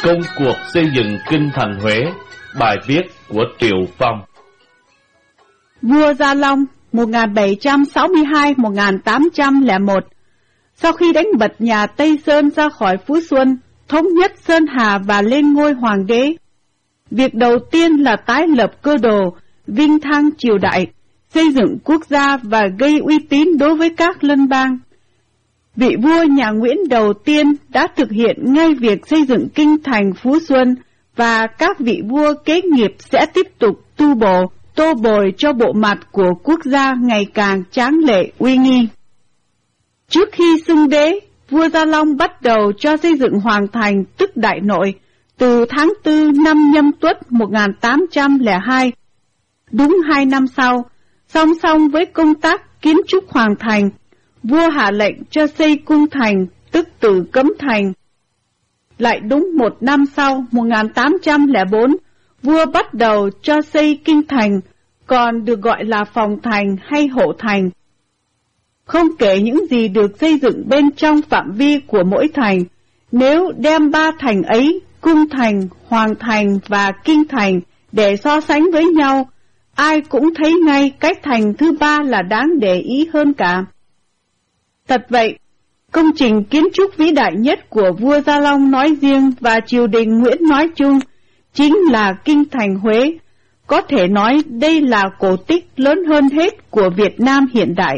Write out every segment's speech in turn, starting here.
Công cuộc xây dựng kinh thành Huế. Bài viết của Triệu Phong. Vua Gia Long 1762-1801. Sau khi đánh bật nhà Tây Sơn ra khỏi Phú Xuân, thống nhất Sơn Hà và lên ngôi hoàng đế, việc đầu tiên là tái lập cơ đồ, vinh thăng triều đại, xây dựng quốc gia và gây uy tín đối với các lân bang. Vị vua nhà Nguyễn đầu tiên đã thực hiện ngay việc xây dựng kinh thành Phú Xuân, và các vị vua kế nghiệp sẽ tiếp tục tu bổ, tô bồi cho bộ mặt của quốc gia ngày càng tráng lệ uy nghi. Trước khi xưng đế, vua Gia Long bắt đầu cho xây dựng hoàng thành tức Đại Nội từ tháng 4 năm Nhâm Tuất 1802. Đúng 2 năm sau, song song với công tác kiến trúc hoàng thành, vua hạ lệnh cho xây cung thành tức Tử Cấm Thành. Lại đúng 1 năm sau, 1804, vua bắt đầu cho xây kinh thành, còn được gọi là phòng thành hay hộ thành. Không kể những gì được xây dựng bên trong phạm vi của mỗi thành, nếu đem 3 thành ấy, cung thành, hoàng thành và kinh thành, để so sánh với nhau, ai cũng thấy ngay cái thành thứ 3 là đáng để ý hơn cả. Thật vậy, công trình kiến trúc vĩ đại nhất của vua Gia Long nói riêng và triều đình Nguyễn nói chung chính là kinh thành Huế. Có thể nói đây là cổ tích lớn hơn hết của Việt Nam hiện đại.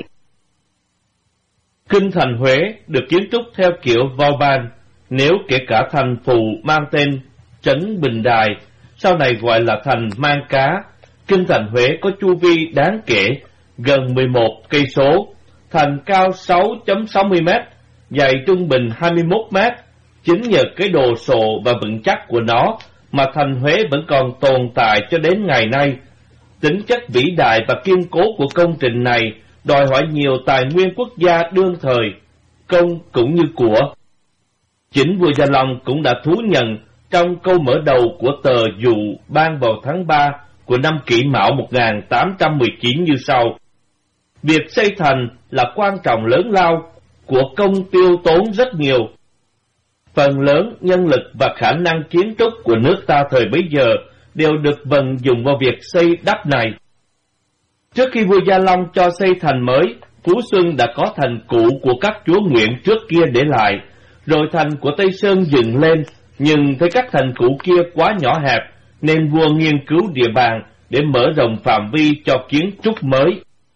Kinh thành Huế được kiến trúc theo kiểu Vauban, nếu kể cả thành phụ mang tên Trấn Bình Đài, sau này gọi là thành Mang Cá. Kinh thành Huế có chu vi đáng kể, gần 11 cây số, thành cao 6.60 m, dài trung bình 21 m. Chính nhờ cái đồ sộ và vững chắc của nó mà thành Huế vẫn còn tồn tại cho đến ngày nay. Tính chất vĩ đại và kiên cố của công trình này đòi hỏi nhiều tài nguyên quốc gia đương thời, công cũng như của. Chính vua Gia Long cũng đã thú nhận trong câu mở đầu của tờ Dụ ban vào tháng 3 của năm Kỷ Mão 1819 như sau: việc xây thành là quan trọng lớn lao, của công tiêu tốn rất nhiều. Phần lớn nhân lực và khả năng kiến trúc của nước ta thời bấy giờ đều được vận dụng vào việc xây đắp này. Trước khi vua Gia Long cho xây thành mới, Phú Xuân đã có thành cũ của các chúa Nguyễn trước kia để lại, rồi thành của Tây Sơn dựng lên, nhưng thấy các thành cũ kia quá nhỏ hẹp, nên vua nghiên cứu địa bàn để mở rộng phạm vi cho kiến trúc mới.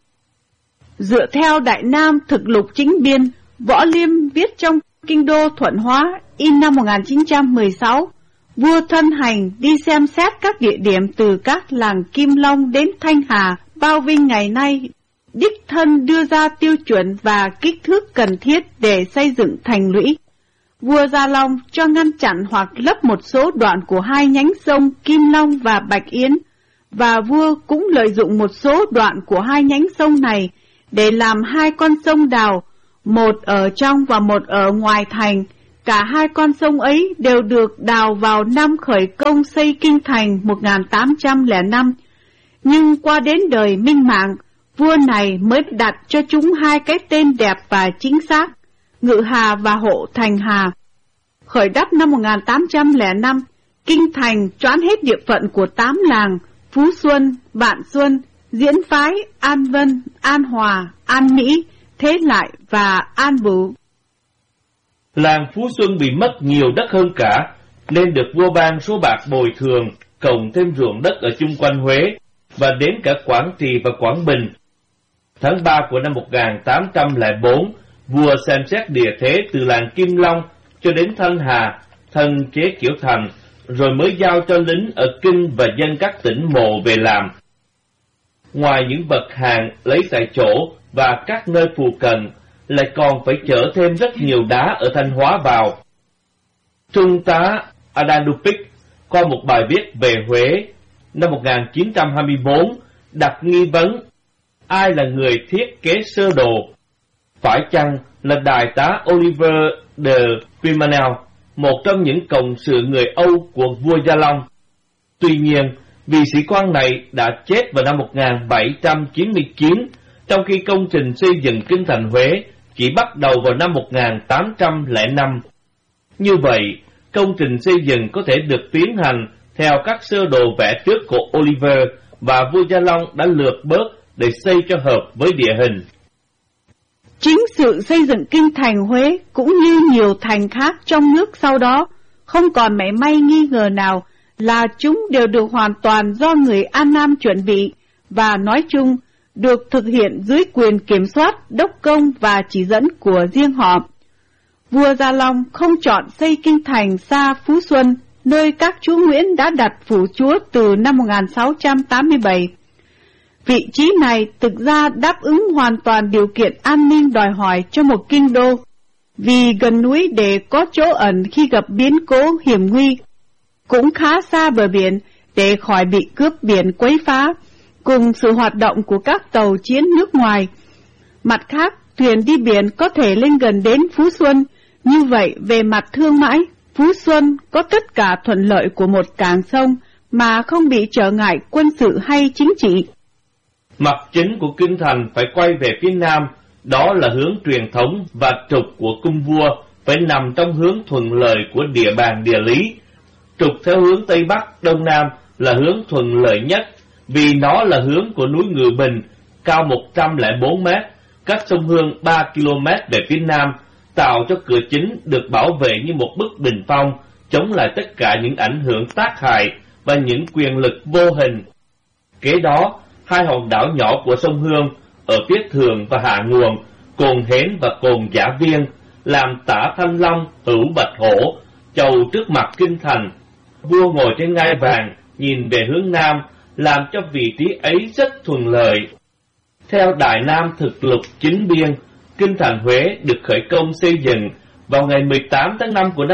Dựa theo Đại Nam Thực Lục Chính Biên, Võ Liêm viết trong Kinh Đô Thuận Hóa in năm 1916, vua thân hành đi xem xét các địa điểm từ các làng Kim Long đến Thanh Hà, Bao Vinh ngày nay, đích thân đưa ra tiêu chuẩn và kích thước cần thiết để xây dựng thành lũy. Vua Gia Long cho ngăn chặn hoặc lấp một số đoạn của 2 nhánh sông Kim Long và Bạch Yến, và vua cũng lợi dụng một số đoạn của 2 nhánh sông này để làm 2 con sông đào, một ở trong và một ở ngoài thành. Cả 2 con sông ấy đều được đào vào năm khởi công xây kinh thành 1805. Nhưng qua đến đời Minh Mạng, vua này mới đặt cho chúng 2 cái tên đẹp và chính xác: Ngự Hà và Hộ Thành Hà. Khởi đắp năm 1805, kinh thành choán hết địa phận của 8 làng: Phú Xuân, Vạn Xuân, Diễn Phái, An Vân, An Hòa, An Mỹ, Thế Lại và An Vũ. Làng Phú Xuân bị mất nhiều đất hơn cả, nên được vua ban số bạc bồi thường, cộng thêm ruộng đất ở chung quanh Huế, và đến cả Quảng Trì và Quảng Bình. Tháng 3 của năm 1804, vua xem xét địa thế từ làng Kim Long cho đến Thanh Hà, thân chế kiểu thành, rồi mới giao cho lính ở Kinh và dân các tỉnh mộ về làm. Ngoài những bậc hàng lấy tại chỗ và các nơi phù cận, lại còn phải chở thêm rất nhiều đá ở Thanh Hóa vào. Trung tá Adadupik có một bài viết về Huế năm 1924 đặt nghi vấn: ai là người thiết kế sơ đồ? Phải chăng là đại tá Oliver de Pimentel, một trong những cộng sự người Âu của vua Gia Long? Tuy nhiên, vị sĩ quan này đã chết vào năm 1799, trong khi công trình xây dựng kinh thành Huế chỉ bắt đầu vào năm 1805. Như vậy, Công trình xây dựng có thể được tiến hành theo các sơ đồ vẽ trước của Oliver, và vua Gia Long đã lược bớt để xây cho hợp với địa hình. Chính sự xây dựng kinh thành Huế cũng như nhiều thành khác trong nước sau đó, không còn mảy may nghi ngờ nào là chúng đều được hoàn toàn do người An Nam chuẩn bị, và nói chung được thực hiện dưới quyền kiểm soát, đốc công và chỉ dẫn của riêng họ. Vua Gia Long không chọn xây kinh thành xa Phú Xuân, nơi các chúa Nguyễn đã đặt phủ chúa từ năm 1687. Vị trí này thực ra đáp ứng hoàn toàn điều kiện an ninh đòi hỏi cho một kinh đô, vì gần núi để có chỗ ẩn khi gặp biến cố hiểm nguy, cũng khá xa bờ biển để khỏi bị cướp biển quấy phá, cùng sự hoạt động của các tàu chiến nước ngoài. Mặt khác, thuyền đi biển có thể lên gần đến Phú Xuân, như vậy về mặt thương mại, Phú Xuân có tất cả thuận lợi của một cảng sông mà không bị trở ngại quân sự hay chính trị. Mặt chính của kinh thành phải quay về phía nam, đó là hướng truyền thống, và trục của cung vua phải nằm trong hướng thuận lợi của địa bàn địa lý. Trục theo hướng Tây Bắc, Đông Nam là hướng thuận lợi nhất, vì nó là hướng của núi Ngự Bình, cao 104 mét, cách sông Hương 3 km về phía nam, tạo cho cửa chính được bảo vệ như một bức bình phong, chống lại tất cả những ảnh hưởng tác hại và những quyền lực vô hình. Kế đó, hai hòn đảo nhỏ của sông Hương ở phía thượng và hạ nguồn, Cồn Hến và Cồn Giả Viên, làm tả Thanh Long, hữu Bạch Hổ, chầu trước mặt kinh thành. Vua ngồi trên ngai vàng, nhìn về hướng nam, làm cho vị trí ấy rất thuận lợi. Theo Đại Nam Thực Lục Chính Biên, kinh thành Huế được khởi công xây dựng vào ngày 18 tháng 5 của năm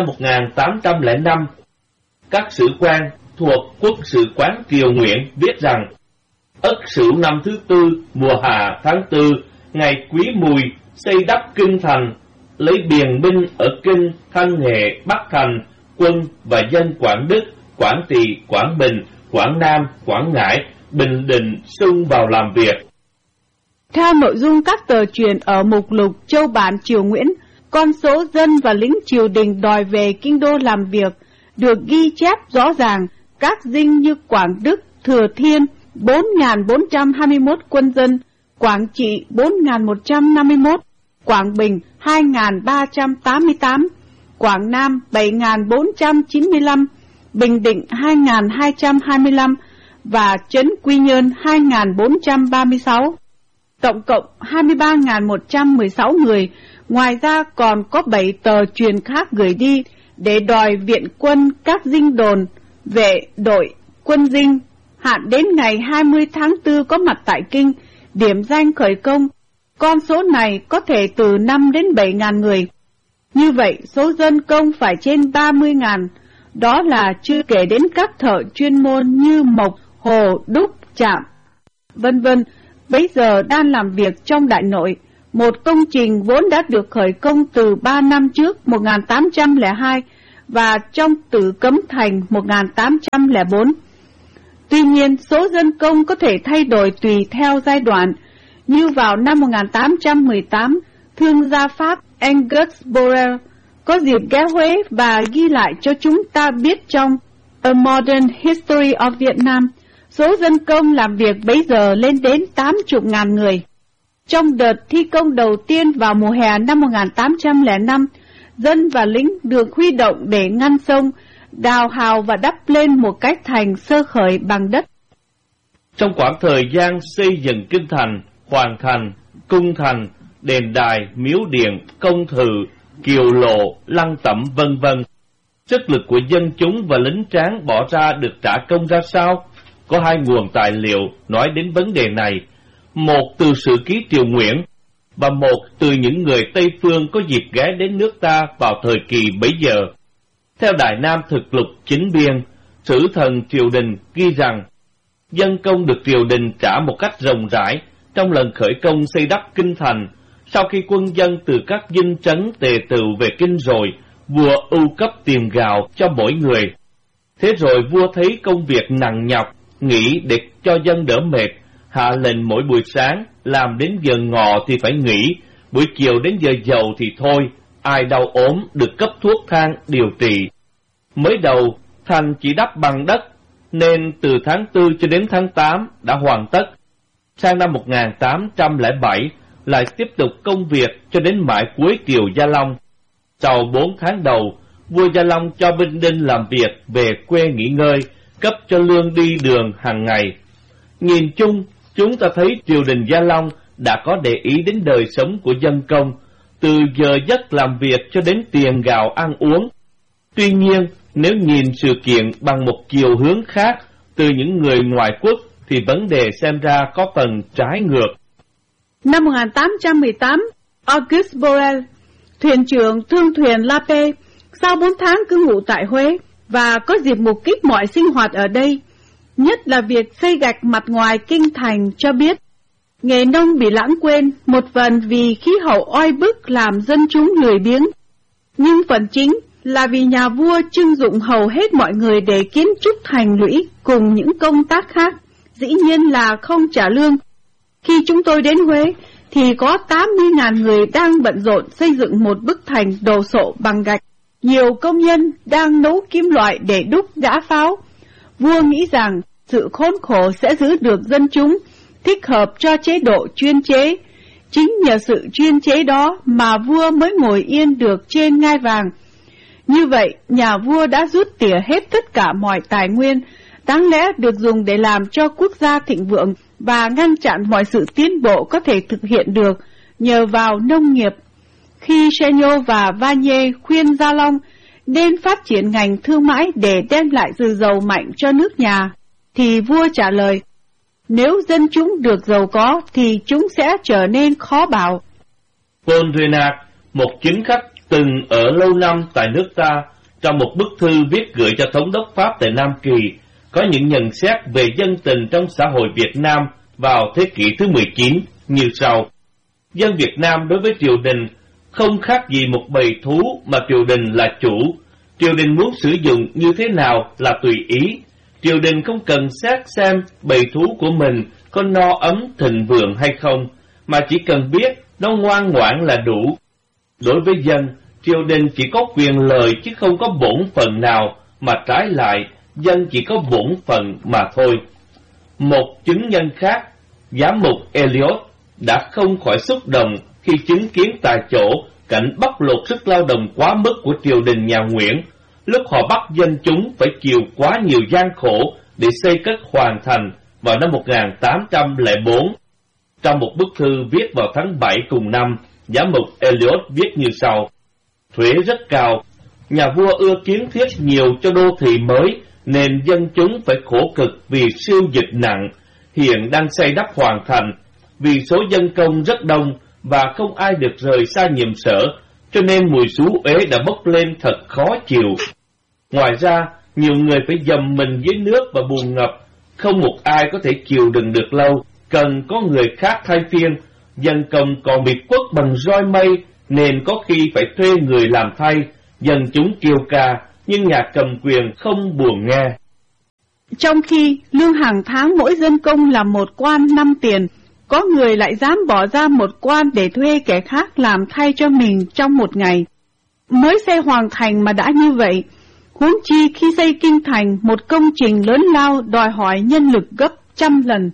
1805. Các sử quan thuộc Quốc sự quán Kiều Nguyễn viết rằng: Ất Sửu năm thứ tư, mùa hạ tháng 4, ngày Quý Mùi, xây đắp kinh thành, lấy biền binh ở kinh Thanh Nghệ, Bắc Thành, quân và dân Quảng Đức, Quảng Trị, Quảng Bình, Quảng Nam, Quảng Ngãi, Bình Định xung vào làm việc. Theo nội dung các tờ truyền ở mục lục Châu Bản Triều Nguyễn, con số dân và lính triều đình đòi về kinh đô làm việc được ghi chép rõ ràng. Các dinh như Quảng Đức, Thừa Thiên 4.421 quân dân, Quảng Trị 4.151, Quảng Bình 2.388, Quảng Nam 7.495, Bình Định 2.225 và Trấn Quy Nhơn 2.436. Tổng cộng 23.116 người, ngoài ra còn có 7 tờ truyền khác gửi đi để đòi viện quân các dinh đồn, vệ, đội, quân dinh, hạn đến ngày 20 tháng 4 có mặt tại Kinh, điểm danh khởi công. Con số này có thể từ 5 đến 7.000 người. Như vậy, số dân công phải trên 30.000, đó là chưa kể đến các thợ chuyên môn như mộc, hồ, đúc, chạm, vân vân. Bấy giờ đang làm việc trong Đại Nội, một công trình vốn đã được khởi công từ 3 năm trước 1802 và trong Tử Cấm Thành 1804. Tuy nhiên, số dân công có thể thay đổi tùy theo giai đoạn. Như vào năm 1818, thương gia Pháp Angus Borel có dịp ghé Huế và ghi lại cho chúng ta biết trong A Modern History of Vietnam, số dân công làm việc bấy giờ lên đến 80.000 người. Trong đợt thi công đầu tiên vào mùa hè năm 1805, dân và lính được huy động để ngăn sông, đào hào và đắp lên một cái thành sơ khởi bằng đất. Trong khoảng thời gian xây dựng kinh thành, hoàng thành, cung thành, đền đài, miếu điện, công thự, kiều lộ, lăng tẩm vân vân, sức lực của dân chúng và lính tráng bỏ ra được trả công ra sao? Có hai nguồn tài liệu nói đến vấn đề này, một từ Sử Ký Triều Nguyễn và một từ những người Tây Phương có dịp ghé đến nước ta vào thời kỳ bấy giờ. Theo Đại Nam Thực Lục Chính Biên, Sử Thần Triều Đình ghi rằng dân công được triều đình trả một cách rộng rãi trong lần khởi công xây đắp kinh thành. Sau khi quân dân từ các dinh trấn tề tựu về kinh rồi, vua ưu cấp tiền gạo cho mỗi người. Thế rồi vua thấy công việc nặng nhọc, nghĩ để cho dân đỡ mệt, hạ lệnh mỗi buổi sáng làm đến giờ ngọ thì phải nghỉ, buổi chiều đến giờ dậu thì thôi, ai đau ốm được cấp thuốc thang điều trị. Mới đầu, thành chỉ đắp bằng đất, nên từ tháng 4 cho đến tháng 8 đã hoàn tất. Sang năm 1807, lại tiếp tục công việc cho đến mãi cuối triều Gia Long. Sau 4 tháng đầu, vua Gia Long cho binh đinh làm việc về quê nghỉ ngơi, cấp cho lương đi đường hàng ngày. Nhìn chung, chúng ta thấy triều đình Gia Long đã có để ý đến đời sống của dân công, từ giờ giấc làm việc cho đến tiền gạo ăn uống. Tuy nhiên, nếu nhìn sự kiện bằng một chiều hướng khác từ những người ngoại quốc, thì vấn đề xem ra có phần trái ngược. Năm 1818, Auguste Borel, thuyền trưởng thương thuyền La Paix, sau 4 tháng cứ ngụ tại Huế và có dịp mục kích mọi sinh hoạt ở đây, nhất là việc xây gạch mặt ngoài kinh thành, cho biết nghề nông bị lãng quên, một phần vì khí hậu oi bức làm dân chúng lười biếng, nhưng phần chính là vì nhà vua trưng dụng hầu hết mọi người để kiến trúc thành lũy cùng những công tác khác, dĩ nhiên là không trả lương. Khi chúng tôi đến Huế thì có 80.000 người đang bận rộn xây dựng một bức thành đồ sộ bằng gạch. Nhiều công nhân đang nấu kim loại để đúc giã pháo. Vua nghĩ rằng sự khốn khổ sẽ giữ được dân chúng, thích hợp cho chế độ chuyên chế. Chính nhờ sự chuyên chế đó mà vua mới ngồi yên được trên ngai vàng. Như vậy, nhà vua đã rút tỉa hết tất cả mọi tài nguyên, đáng lẽ được dùng để làm cho quốc gia thịnh vượng và ngăn chặn mọi sự tiến bộ có thể thực hiện được nhờ vào nông nghiệp. Khi Chéniaux và Vanier khuyên Gia Long nên phát triển ngành thương mại để đem lại sự giàu mạnh cho nước nhà, thì vua trả lời, nếu dân chúng được giàu có thì chúng sẽ trở nên khó bảo. Paul Renard, một chính khách từng ở lâu năm tại nước ta, trong một bức thư viết gửi cho thống đốc Pháp tại Nam Kỳ, có những nhận xét về dân tình trong xã hội Việt Nam vào thế kỷ thứ 19 như sau. Dân Việt Nam đối với triều đình không khác gì một bầy thú mà triều đình là chủ. Triều đình muốn sử dụng như thế nào là tùy ý. Triều đình không cần xét xem bầy thú của mình có no ấm thịnh vượng hay không, mà chỉ cần biết nó ngoan ngoãn là đủ. Đối với dân, triều đình chỉ có quyền lợi chứ không có bổn phận nào, mà trái lại, dân chỉ có bổn phận mà thôi. Một chứng nhân khác, giám mục Eliot, đã không khỏi xúc động khi chứng kiến tại chỗ cảnh bóc lột sức lao động quá mức của triều đình nhà Nguyễn, lúc họ bắt dân chúng phải chịu quá nhiều gian khổ để xây cất hoàn thành vào năm 1804. Trong một bức thư viết vào tháng 7 cùng năm, giám mục Eliot viết như sau: thuế rất cao, nhà vua ưa kiến thiết nhiều cho đô thị mới, nên dân chúng phải khổ cực vì siêu dịch nặng, hiện đang xây đắp hoàn thành. Vì số dân công rất đông và không ai được rời xa nhiệm sở, cho nên mùi xú uế đã bốc lên thật khó chịu. Ngoài ra, nhiều người phải dầm mình dưới nước và buồn ngập, không một ai có thể chịu đựng được lâu, cần có người khác thay phiên. Dân công còn bị quất bằng roi mây, nên có khi phải thuê người làm thay. Dân chúng kêu ca, nhưng nhà cầm quyền không buồn nghe. Trong khi lương hàng tháng mỗi dân công là một quan 5 tiền, có người lại dám bỏ ra một quan để thuê kẻ khác làm thay cho mình trong một ngày. Mới xây hoàn thành mà đã như vậy, huống chi khi xây kinh thành, một công trình lớn lao đòi hỏi nhân lực gấp 100 lần.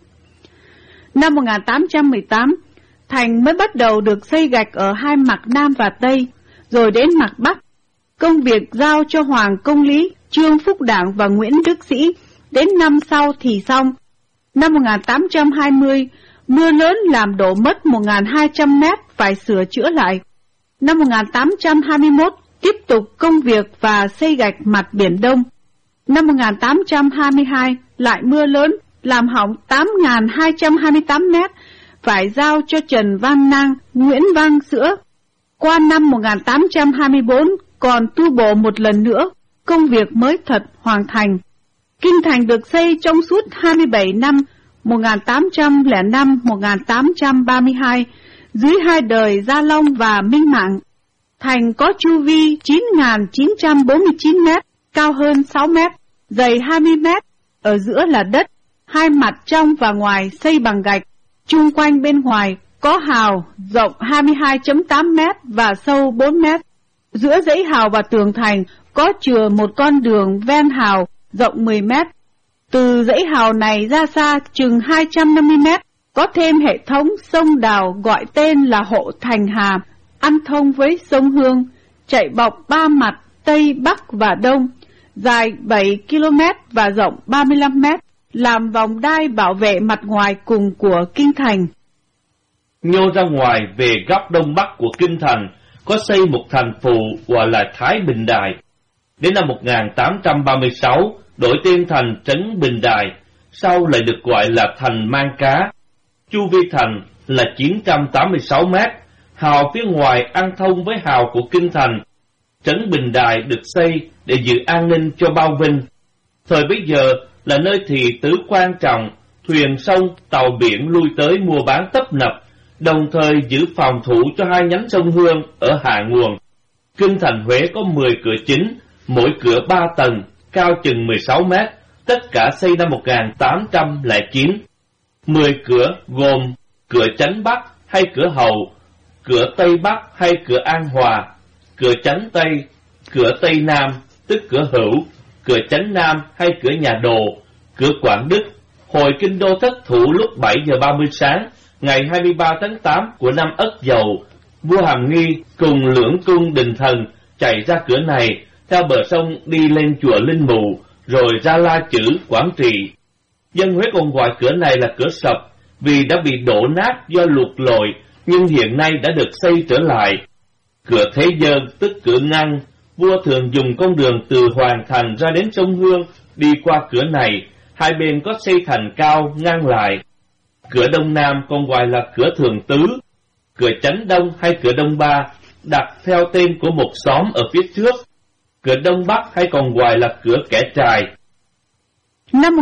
Năm 1818, thành mới bắt đầu được xây gạch ở hai mặt Nam và Tây, rồi đến mặt Bắc. Công việc giao cho Hoàng Công Lý, Trương Phúc Đảng và Nguyễn Đức Sĩ, đến năm sau thì xong. Năm 1820, mưa lớn làm đổ mất 1.200 mét phải sửa chữa lại. Năm 1821, tiếp tục công việc và xây gạch mặt Biển Đông. Năm 1822, lại mưa lớn làm hỏng 8.228 mét, phải giao cho Trần Văn Năng, Nguyễn Văn Sữa. Qua năm 1824, còn tu bổ một lần nữa, công việc mới thật hoàn thành. Kinh thành được xây trong suốt 27 năm, 1805-1832, dưới hai đời Gia Long và Minh Mạng. Thành có chu vi 9.949 mét, cao hơn 6 mét, dày 20 mét, ở giữa là đất, hai mặt trong và ngoài xây bằng gạch, chung quanh bên ngoài có hào rộng 22.8 mét và sâu 4 mét. Giữa dãy hào và tường thành có chừa một con đường ven hào rộng 10 mét. Từ dãy hào này ra xa chừng 250 mét, có thêm hệ thống sông đào gọi tên là Hộ Thành Hà, ăn thông với sông Hương, chạy bọc ba mặt Tây, Bắc và Đông, dài 7 km và rộng 35 mét, làm vòng đai bảo vệ mặt ngoài cùng của kinh thành. Nhô ra ngoài về góc đông bắc của kinh thành, có xây một thành phụ gọi là Thái Bình Đài. Đến năm 1836, đổi tên thành Trấn Bình Đài, sau lại được gọi là thành Mang Cá. Chu vi thành là 986 mét, hào phía ngoài ăn thông với hào của kinh thành. Trấn Bình Đài được xây để giữ an ninh cho Bao Vinh. Thời bấy giờ là nơi thị tứ quan trọng, thuyền sông, tàu biển lui tới mua bán tấp nập, đồng thời giữ phòng thủ cho hai nhánh sông Hương ở hạ nguồn. Kinh thành Huế có 10 cửa chính, mỗi cửa 3 tầng, cao chừng 16 mét, tất cả xây năm 1809. 10 cửa gồm cửa Chánh Bắc hay cửa Hậu, cửa Tây Bắc hay cửa An Hòa, cửa Chánh Tây, cửa Tây Nam tức cửa Hữu, cửa Chánh Nam hay cửa Nhà Đồ, cửa Quảng Đức. Hồi kinh đô thất thủ lúc 7 giờ 30 sáng, ngày 23 tháng 8 của năm Ất Dậu, vua Hàm Nghi cùng Lưỡng Cung Đình Thần chạy ra cửa này, theo bờ sông đi lên chùa Linh Mù, rồi ra La Chữ, Quảng Trị. Dân Huế còn gọi cửa này là cửa Sập, vì đã bị đổ nát do lụt lội, nhưng hiện nay đã được xây trở lại. Cửa Thế Dân tức cửa Ngăn, vua thường dùng con đường từ Hoàng Thành ra đến sông Hương, đi qua cửa này, hai bên có xây thành cao ngăn lại. Cửa Đông Nam còn gọi là cửa Thường Tứ, cửa Chánh Đông hay cửa Đông Ba, đặt theo tên của một xóm ở phía trước. Cửa Đông Bắc hay còn gọi là cửa Kẻ Trài. Năm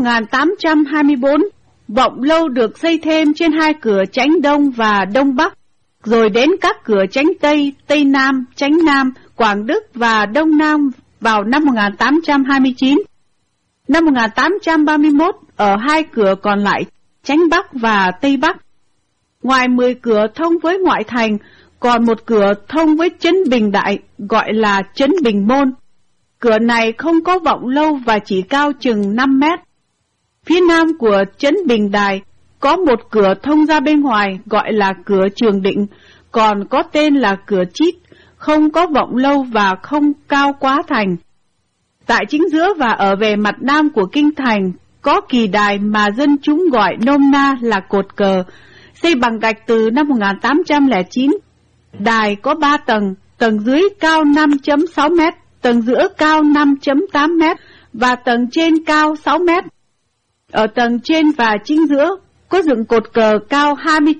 1824, Vọng Lâu được xây thêm trên hai cửa Chánh Đông và Đông Bắc, rồi đến các cửa Chánh Tây, Tây Nam, Chánh Nam, Quảng Đức và Đông Nam vào năm 1829. Năm 1831, ở hai cửa còn lại Chánh Bắc và Tây Bắc. Ngoài 10 cửa thông với ngoại thành, còn một cửa thông với Trấn Bình Đại gọi là Trấn Bình Môn. Cửa này không có Vọng Lâu và chỉ cao chừng 5 mét. Phía nam của Trấn Bình Đài có một cửa thông ra bên ngoài gọi là cửa Trường Định, còn có tên là cửa Chít, không có Vọng Lâu và không cao quá thành. Tại chính giữa và ở về mặt nam của kinh thành có kỳ đài mà dân chúng gọi nôm na là cột cờ, xây bằng gạch từ năm 1809. Đài có 3 tầng, tầng dưới cao 5.6 mét, tầng giữa cao 5.8 mét và tầng trên cao 6 mét. Ở tầng trên và chính giữa có dựng cột cờ cao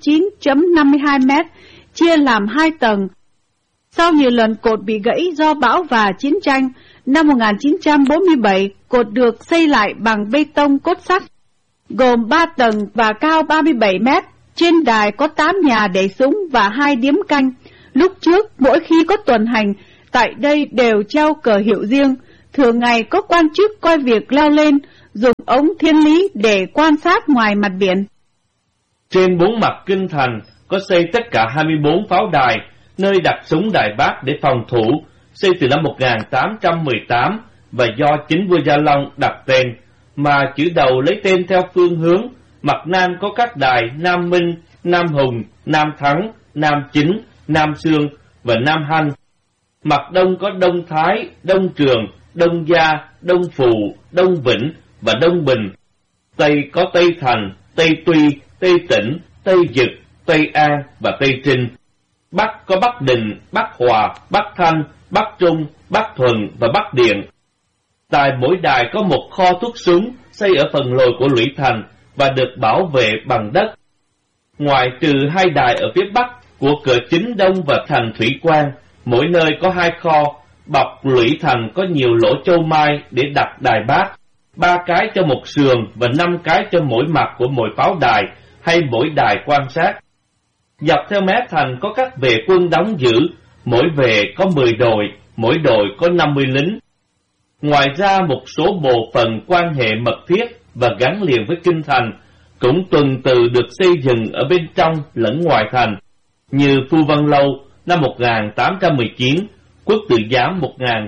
29.52 mét, chia làm 2 tầng. Sau nhiều lần cột bị gãy do bão và chiến tranh, năm 1947 cột được xây lại bằng bê tông cốt sắt, gồm 3 tầng và cao 37 mét. Trên đài có 8 nhà để súng và 2 điếm canh. Lúc trước, mỗi khi có tuần hành, tại đây đều treo cờ hiệu riêng. Thường ngày có quan chức coi việc leo lên, dùng ống thiên lý để quan sát ngoài mặt biển. Trên 4 mặt kinh thành có xây tất cả 24 pháo đài, nơi đặt súng Đại Bác để phòng thủ, xây từ năm 1818 và do chính vua Gia Long đặt tên, mà chữ đầu lấy tên theo phương hướng. Mặt Nam có các đài Nam Minh, Nam Hùng, Nam Thắng, Nam Chính, Nam Sương và Nam Hanh. Mặt Đông có Đông Thái, Đông Trường, Đông Gia, Đông Phù, Đông Vĩnh và Đông Bình. Tây có Tây Thành, Tây Tuy, Tây Tỉnh, Tây Dực, Tây An và Tây Trinh. Bắc có Bắc Đình, Bắc Hòa, Bắc Thanh, Bắc Trung, Bắc Thuần và Bắc Điện. Tại mỗi đài có một kho thuốc súng xây ở phần lồi của lũy thành và được bảo vệ bằng đất. Ngoài trừ 2 đài ở phía bắc của cửa chính đông và thành Thủy Quan, mỗi nơi có 2 kho, bọc lũy thành có nhiều lỗ châu mai để đặt đài bát, 3 cái cho một sườn và 5 cái cho mỗi mặt của mỗi pháo đài hay mỗi đài quan sát. Dọc theo mé thành có các vệ quân đóng giữ, mỗi vệ có 10 đội, mỗi đội có 50 lính. Ngoài ra một số bộ phận quan hệ mật thiết và gắn liền với kinh thành cũng tuần tự được xây dựng ở bên trong lẫn ngoài thành, như Phu Văn Lâu năm 1819, Quốc Tự Giám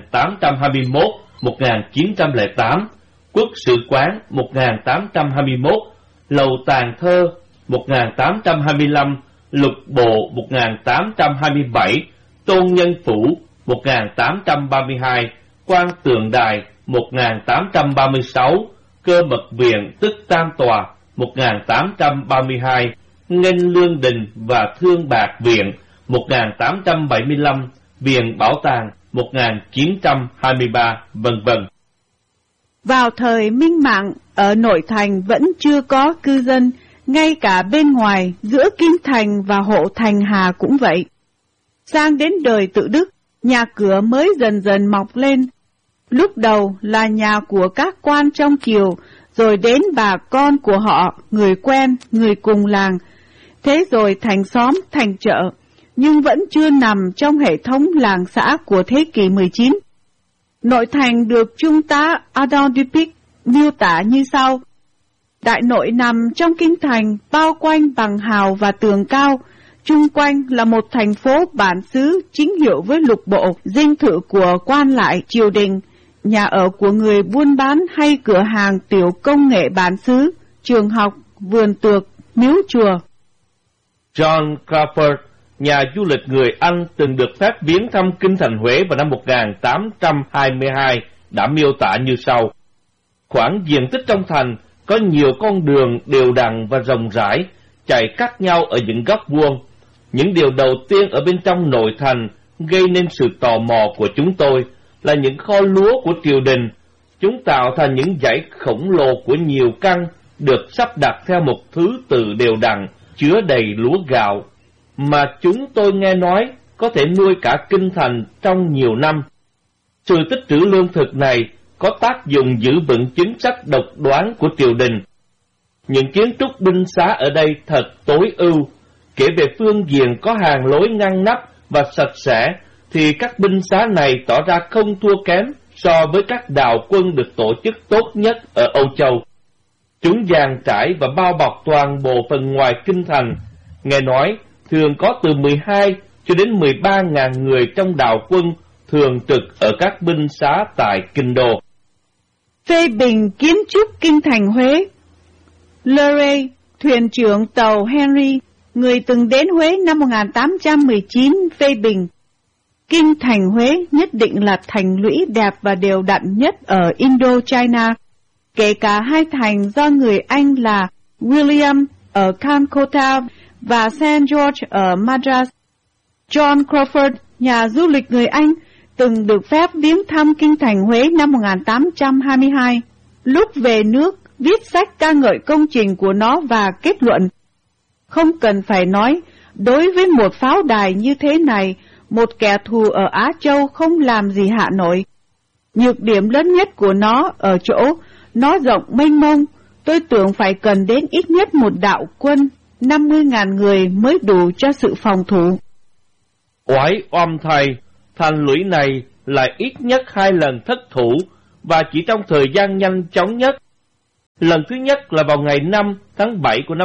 1821-1908, Quốc Sự Quán 1821, Lầu Tàng Thơ 1825, Lục Bộ 1827, Tôn Nhân Phủ 1832, Quan Tượng Đài 1836, Cơ Mật Viện tức Tam Tòa 1832, Nghênh Lương Đình và Thương Bạc Viện 1875, Viện Bảo tàng 1923, vân vân. Vào thời Minh Mạng, ở nội thành vẫn chưa có cư dân, ngay cả bên ngoài, giữa Kinh Thành và Hộ Thành Hà cũng vậy. Sang đến đời Tự Đức, nhà cửa mới dần dần mọc lên. Lúc đầu là nhà của các quan trong triều, rồi đến bà con của họ, người quen, người cùng làng. Thế rồi thành xóm, thành chợ, nhưng vẫn chưa nằm trong hệ thống làng xã của thế kỷ 19. Nội thành được Trung tá Adam Dupic miêu tả như sau. Đại nội nằm trong kinh thành, bao quanh bằng hào và tường cao. Chung quanh là một thành phố bản xứ chính hiệu với lục bộ, dinh thự của quan lại triều đình, nhà ở của người buôn bán hay cửa hàng tiểu công nghệ bản xứ, trường học, vườn tược, miếu chùa. John Crawford, nhà du lịch người Anh từng được phép viếng thăm Kinh Thành Huế vào năm 1822, đã miêu tả như sau. Khoảng diện tích trong thành có nhiều con đường đều đặn và rộng rãi, chạy cắt nhau ở những góc vuông. Những điều đầu tiên ở bên trong nội thành gây nên sự tò mò của chúng tôi là những kho lúa của triều đình. Chúng tạo thành những dãy khổng lồ của nhiều căn, được sắp đặt theo một thứ tự đều đặn, chứa đầy lúa gạo, mà chúng tôi nghe nói có thể nuôi cả kinh thành trong nhiều năm. Sự tích trữ lương thực này có tác dụng giữ vững chính sách độc đoán của triều đình. Những kiến trúc binh xá ở đây thật tối ưu. Kể về phương diện có hàng lối ngăn nắp và sạch sẽ, thì các binh xá này tỏ ra không thua kém so với các đạo quân được tổ chức tốt nhất ở Âu Châu. Chúng dàn trải và bao bọc toàn bộ phần ngoài kinh thành. Nghe nói, thường có từ 12 cho đến 13.000 người trong đạo quân thường trực ở các binh xá tại Kinh Đô. Phê bình kiến trúc Kinh Thành Huế. Luray, thuyền trưởng tàu Henry, người từng đến Huế năm 1819, phê bình. Kinh Thành Huế nhất định là thành lũy đẹp và đều đặn nhất ở Indochina, kể cả hai thành do người Anh là William ở Calcutta và St. George ở Madras. John Crawford, nhà du lịch người Anh, từng được phép viếng thăm Kinh Thành Huế năm 1822. Lúc về nước, viết sách ca ngợi công trình của nó và kết luận. Không cần phải nói, đối với một pháo đài như thế này, một kẻ thù ở Á Châu không làm gì hạ nổi. Nhược điểm lớn nhất của nó ở chỗ, nó rộng mênh mông, tôi tưởng phải cần đến ít nhất một đạo quân, 50.000 người mới đủ cho sự phòng thủ. Oái oăm thầy, thành lũy này lại ít nhất 2 lần thất thủ, và chỉ trong thời gian nhanh chóng nhất. Lần thứ nhất là vào ngày 5 tháng 7 của năm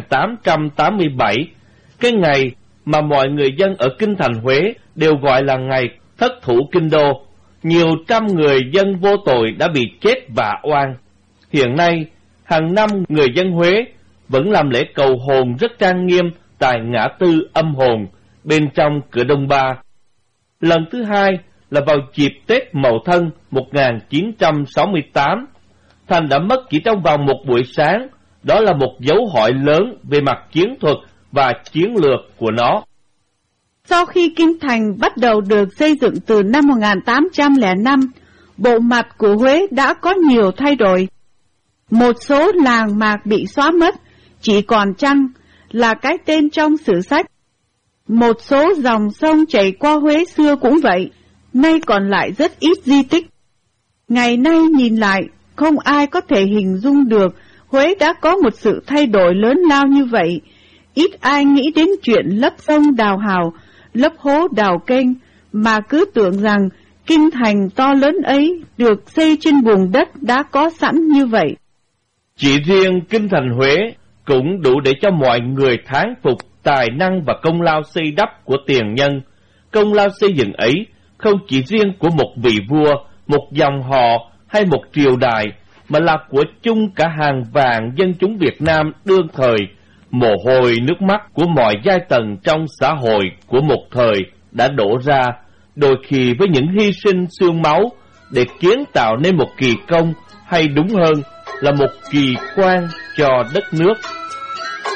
1887, cái ngày mà mọi người dân ở Kinh Thành Huế đều gọi là ngày thất thủ Kinh Đô. Nhiều trăm người dân vô tội đã bị chết vạ oan. Hiện nay, hàng năm người dân Huế vẫn làm lễ cầu hồn rất trang nghiêm tại ngã tư Âm Hồn, bên trong cửa Đông Ba. Lần thứ hai là vào dịp Tết Mậu Thân 1968. Thành đã mất chỉ trong vòng một buổi sáng. Đó là một dấu hỏi lớn về mặt chiến thuật và chiến lược của nó. Sau khi Kinh Thành bắt đầu được xây dựng từ năm 1805, bộ mặt của Huế đã có nhiều thay đổi. Một số làng mạc bị xóa mất, chỉ còn Trăng là cái tên trong sử sách. Một số dòng sông chảy qua Huế xưa cũng vậy, nay còn lại rất ít di tích. Ngày nay nhìn lại, không ai có thể hình dung được Huế đã có một sự thay đổi lớn lao như vậy. Ít ai nghĩ đến chuyện lấp sông đào hào, lấp hố đào kênh, mà cứ tưởng rằng kinh thành to lớn ấy được xây trên vùng đất đã có sẵn như vậy. Chỉ riêng Kinh Thành Huế cũng đủ để cho mọi người thán phục tài năng và công lao xây đắp của tiền nhân. Công lao xây dựng ấy không chỉ riêng của một vị vua, một dòng họ hay một triều đại, mà là của chung cả hàng vạn dân chúng Việt Nam đương thời. Mồ hôi nước mắt của mọi giai tầng trong xã hội của một thời đã đổ ra, đôi khi với những hy sinh xương máu, để kiến tạo nên một kỳ công, hay đúng hơn là một kỳ quan cho đất nước.